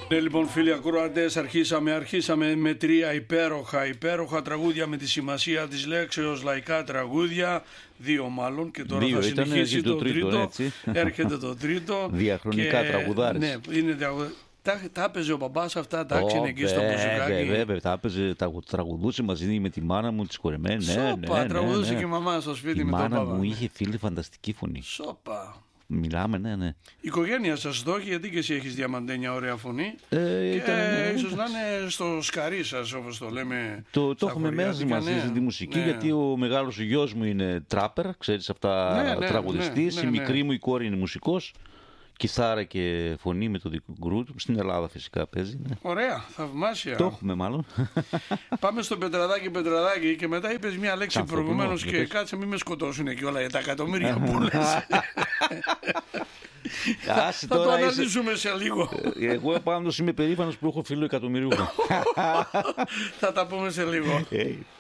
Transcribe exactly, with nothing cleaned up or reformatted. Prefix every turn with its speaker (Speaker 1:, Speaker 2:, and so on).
Speaker 1: Ναι, λοιπόν, φίλοι ακροατές, αρχίσαμε, αρχίσαμε με τρία υπέροχα, υπέροχα τραγούδια με τη σημασία της λέξεως λαϊκά τραγούδια. Δύο μάλλον, και τώρα
Speaker 2: Δύο
Speaker 1: θα
Speaker 2: ήταν,
Speaker 1: συνεχίσει το,
Speaker 2: το τρίτο.
Speaker 1: τρίτο.
Speaker 2: Έτσι.
Speaker 1: Έρχεται το τρίτο.
Speaker 2: Διαχρονικά
Speaker 1: και,
Speaker 2: τραγουδάρες.
Speaker 1: Ναι, είναι τραγουδάρες. Τα, τα έπαιζε ο μπαμπάς αυτά, τα άξινε εκεί στο μπουζουκάκι.
Speaker 2: Βέβαια, τα έπαιζε, τα τραγουδούσε μαζί με τη μάνα μου, τη σκορεμένη. Ναι,
Speaker 1: Σόπα,
Speaker 2: ναι,
Speaker 1: τραγουδούσε
Speaker 2: ναι, ναι.
Speaker 1: και η μαμά στο σπίτι
Speaker 2: η
Speaker 1: με τον
Speaker 2: μάνα
Speaker 1: μπαμπά.
Speaker 2: μου είχε, φίλε, φανταστική φωνή.
Speaker 1: Σόπα.
Speaker 2: Μιλάμε, ναι, ναι.
Speaker 1: Η οικογένεια σας το έχει, γιατί και εσύ έχεις διαμαντένια ωραία φωνή.
Speaker 2: Ε,
Speaker 1: και
Speaker 2: ήταν, ναι.
Speaker 1: ίσως να είναι στο σκαρί σας, όπως το λέμε.
Speaker 2: Το, το έχουμε μέσα μαζί
Speaker 1: ναι,
Speaker 2: στη μουσική,
Speaker 1: ναι.
Speaker 2: γιατί ο μεγάλος γιος μου είναι τράπερ, ξέρεις αυτά,
Speaker 1: Ναι, ναι,
Speaker 2: τραγουδιστής.
Speaker 1: ναι, ναι,
Speaker 2: η
Speaker 1: ναι.
Speaker 2: μικρή μου η κόρη είναι μουσικός. Κιθάρα και φωνή με το δικό γκρουτ. Στην Ελλάδα φυσικά παίζει. Ναι.
Speaker 1: Ωραία, θαυμάσια.
Speaker 2: Το έχουμε μάλλον.
Speaker 1: Πάμε στο Πετραδάκι, Πετραδάκι, και μετά είπες μια λέξη
Speaker 2: Ανθρωπινό,
Speaker 1: προηγουμένως
Speaker 2: για
Speaker 1: και
Speaker 2: πες.
Speaker 1: κάτσε μην με σκοτώσουν και όλα για τα εκατομμύρια που λες.
Speaker 2: Άσε,
Speaker 1: Θα το
Speaker 2: τώρα είσαι-
Speaker 1: αναλύσουμε σε λίγο.
Speaker 2: Εγώ πάντως είμαι περήφανος που έχω φίλο εκατομμυριούχο.
Speaker 1: Θα τα πούμε σε λίγο.
Speaker 2: Ε,